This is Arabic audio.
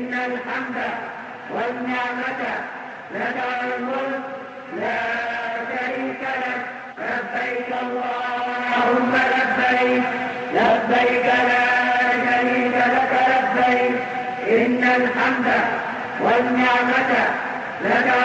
إن الحمد والنعمة لك والملك لا شريك لك لبيك اللهم لبيك لبيك لا شريك لك لبيك إن الحمد والنعمة لك